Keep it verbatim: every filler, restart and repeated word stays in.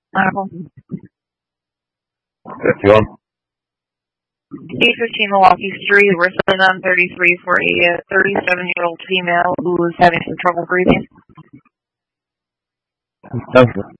Medical. fifty-one. eight fifteen Milwaukee Street, resident on thirty-three for a thirty-seven-year-old female who is having some trouble breathing. Thank you.